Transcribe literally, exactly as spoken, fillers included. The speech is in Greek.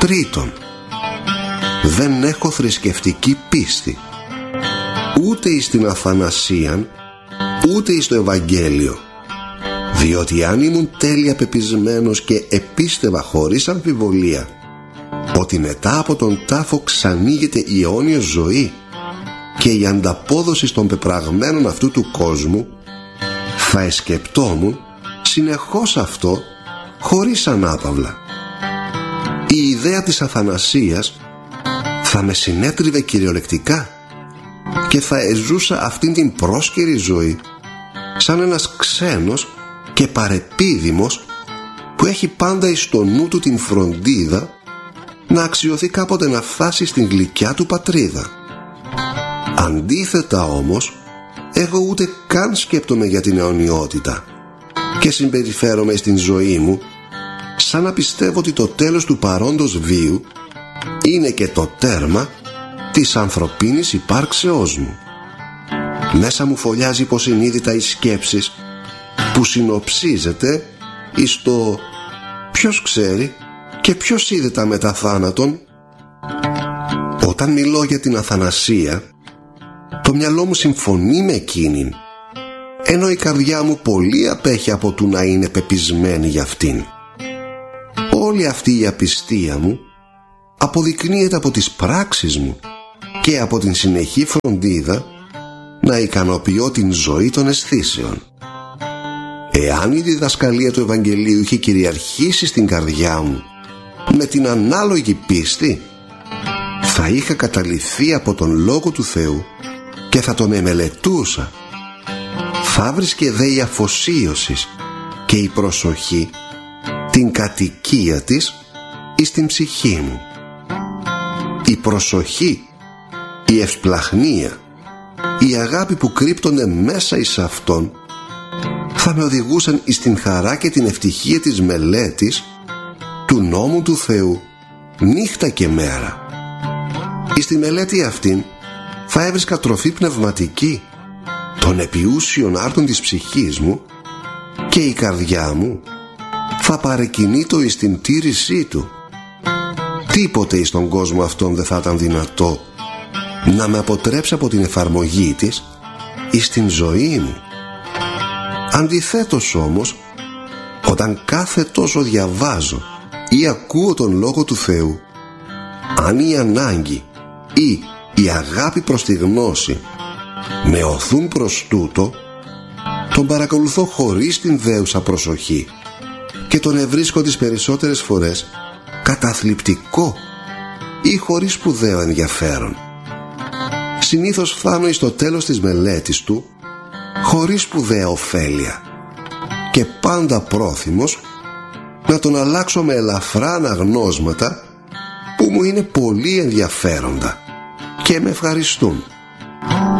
Τρίτον, δεν έχω θρησκευτική πίστη, ούτε εις την Αθανασίαν, ούτε εις το Ευαγγέλιο, διότι αν ήμουν τέλεια πεπισμένος και επίστευα χωρίς αμφιβολία ότι μετά από τον τάφο ξανοίγεται η αιώνια ζωή και η ανταπόδοση των πεπραγμένων αυτού του κόσμου, θα εσκεπτόμουν συνεχώς αυτό χωρίς ανάπαυλα. Η ιδέα της Αθανασίας θα με συνέτριβε κυριολεκτικά και θα εζούσα αυτήν την πρόσκαιρη ζωή σαν ένας ξένος και παρεπίδημος που έχει πάντα εις το νου του την φροντίδα να αξιωθεί κάποτε να φτάσει στην γλυκιά του πατρίδα. Αντίθετα όμως, εγώ ούτε καν σκέπτομαι για την αιωνιότητα και συμπεριφέρομαι στην ζωή μου σαν να πιστεύω ότι το τέλος του παρόντος βίου είναι και το τέρμα της ανθρωπίνης υπάρξεώς μου. Μέσα μου φωλιάζει υποσυνείδητα οι σκέψεις που συνοψίζεται εις το ποιος ξέρει και ποιος είδε τα μετά θάνατον. Όταν μιλώ για την Αθανασία, το μυαλό μου συμφωνεί με εκείνην, ενώ η καρδιά μου πολύ απέχει από του να είναι πεπισμένη για αυτήν. Όλη αυτή η απιστία μου αποδεικνύεται από τις πράξεις μου και από την συνεχή φροντίδα να ικανοποιώ την ζωή των αισθήσεων. Εάν η διδασκαλία του Ευαγγελίου είχε κυριαρχήσει στην καρδιά μου με την ανάλογη πίστη, θα είχα καταληφθεί από τον Λόγο του Θεού και θα τον εμελετούσα. Θα βρίσκε δε η αφοσίωση και η προσοχή την κατοικία της εις την ψυχή μου. Η προσοχή, η ευσπλαχνία, η αγάπη που κρύπτονται μέσα εις αυτόν θα με οδηγούσαν εις την χαρά και την ευτυχία της μελέτης του νόμου του Θεού νύχτα και μέρα. Εις τη μελέτη αυτήν θα έβρισκα τροφή πνευματική των επιούσιων άρτων της ψυχής μου και η καρδιά μου θα παρεκκινείτο εις την τήρησή του. Τίποτε εις τον κόσμο αυτόν δεν θα ήταν δυνατό να με αποτρέψει από την εφαρμογή της εις την ζωή μου. Αντιθέτως όμως, όταν κάθε τόσο διαβάζω ή ακούω τον Λόγο του Θεού, αν η ανάγκη ή η αγάπη προς τη γνώση με οθούν προς τούτο, τον παρακολουθώ χωρίς την δέουσα προσοχή και τον ευρίσκω τις περισσότερες φορές καταθλιπτικό ή χωρίς σπουδαίο ενδιαφέρον. Συνήθως φτάνω εις το τέλος της μελέτης του χωρίς σπουδαία ωφέλεια και πάντα πρόθυμος να τον αλλάξω με ελαφρά αναγνώσματα που μου είναι πολύ ενδιαφέροντα και με ευχαριστούν.